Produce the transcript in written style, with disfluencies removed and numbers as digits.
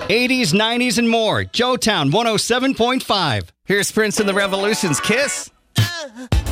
80s, 90s, and more. Joetown 107.5. Here's Prince and the Revolution's Kiss.